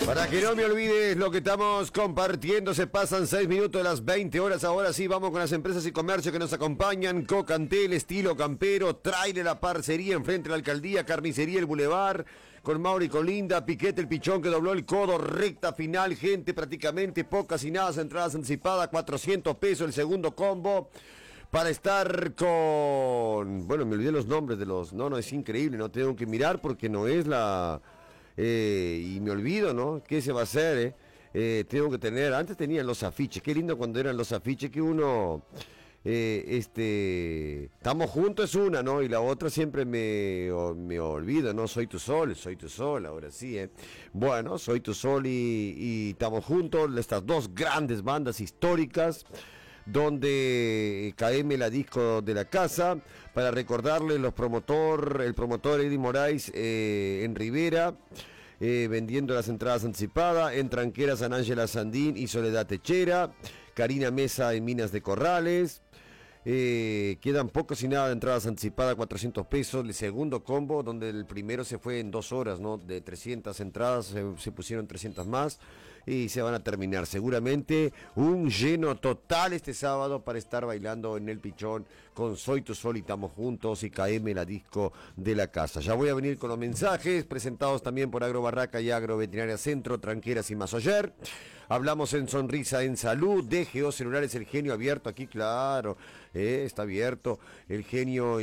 Para que no me olvides lo que estamos compartiendo, se pasan 6 minutos de las 20 horas. Ahora sí, vamos con las empresas y comercio que nos acompañan. Cocantel, estilo campero, Trailer, la parcería enfrente de la alcaldía, carnicería, el bulevar, con Mauri, con Linda, Piquete, el pichón que dobló el codo, recta final, gente prácticamente pocas y nada, entradas anticipadas, 400 pesos el segundo combo. Para estar con... Bueno, me olvidé los nombres de los... No, es increíble, no tengo que mirar porque no es la... y me olvido, ¿no? ¿Qué se va a hacer, tengo que tener... Antes tenían los afiches, qué lindo cuando eran los afiches que uno... Estamos juntos es una, ¿no? Y la otra siempre me olvido, ¿no? Soy tu sol, ahora sí, Bueno, Soy tu sol y estamos juntos, estas dos grandes bandas históricas, donde KM la disco de la casa, para recordarle el promotor Eddie Moraes en Rivera, vendiendo las entradas anticipadas, en Tranquera San Ángela Sandín y Soledad Techera, Karina Mesa en Minas de Corrales. Quedan pocos y nada de entradas anticipadas, 400 pesos, el segundo combo, donde el primero se fue en 2 horas, ¿no? De 300 entradas se pusieron 300 más y se van a terminar seguramente un lleno total este sábado para estar bailando en el pichón con Soy tu sol y estamos juntos y KM la disco de la casa. Ya voy a venir con los mensajes presentados también por Agro Barraca y Agro Veterinaria Centro, Tranqueras y Masoyer. Hablamos en Sonrisa en Salud, DGO Celulares, el genio abierto aquí, claro, está abierto el genio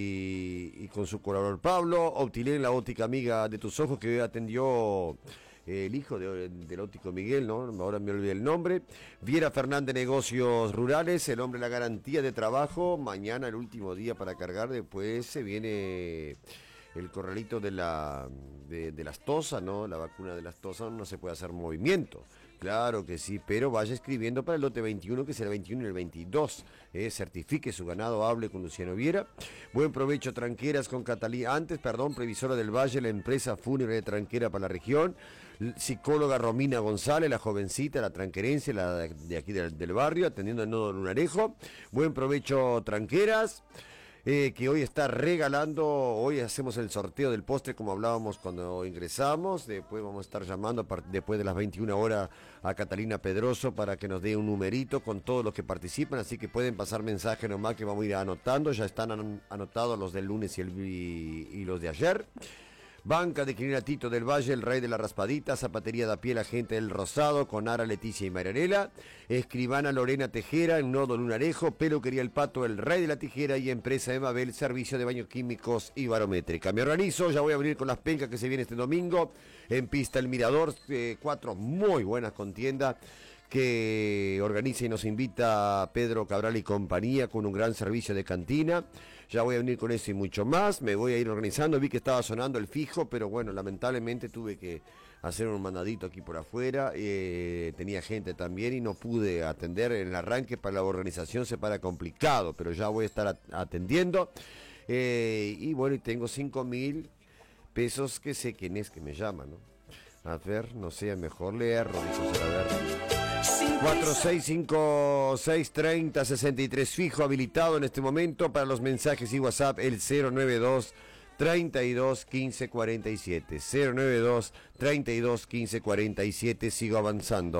y con su colaborador Pablo. Optilén, la óptica amiga de tus ojos, que atendió el hijo del óptico Miguel, ¿no? Ahora me olvidé el nombre. Viera Fernández, Negocios Rurales, el hombre de la garantía de trabajo. Mañana el último día para cargar, después se viene... el corralito de las tosas, ¿no? La vacuna de las tosas, no se puede hacer movimiento. Claro que sí, pero vaya escribiendo para el lote 21, que será el 21 y el 22. Certifique su ganado, hable con Luciano Viera. Buen provecho, Tranqueras con Catalina. Previsora del Valle, la empresa fúnebre de Tranquera para la región. Psicóloga Romina González, la jovencita, la tranquerense, la de aquí del barrio, atendiendo el nodo Lunarejo. Buen provecho, Tranqueras. Que hoy está regalando, hoy hacemos el sorteo del postre como hablábamos cuando ingresamos, después vamos a estar llamando después de las 21 horas a Catalina Pedroso para que nos dé un numerito con todos los que participan, así que pueden pasar mensaje nomás que vamos a ir anotando, ya están anotados los del lunes y los de ayer. Banca de Quinera Tito del Valle, el rey de la raspadita, zapatería de a pie, la gente del Rosado, con Ara, Leticia y Marianela, escribana Lorena Tejera, en Nodo Lunarejo, peluquería El Pato, el rey de la tijera y empresa Emabel, servicio de baños químicos y barométrica. Me organizo, ya voy a venir con las pencas que se viene este domingo, en Pista El Mirador, 4 muy buenas contiendas que organiza y nos invita Pedro Cabral y compañía con un gran servicio de cantina. Ya voy a venir con eso y mucho más, me voy a ir organizando, vi que estaba sonando el fijo, pero bueno, lamentablemente tuve que hacer un mandadito aquí por afuera, tenía gente también y no pude atender en el arranque, para la organización se para complicado, pero ya voy a estar atendiendo, y bueno, y tengo 5.000 pesos que sé quién es que me llama, ¿no? A ver, no sé, mejor leer, Rodrigo, a ver. 46563063 fijo habilitado en este momento para los mensajes y WhatsApp, el 092 32 15 47 092 32 15 47. Sigo avanzando.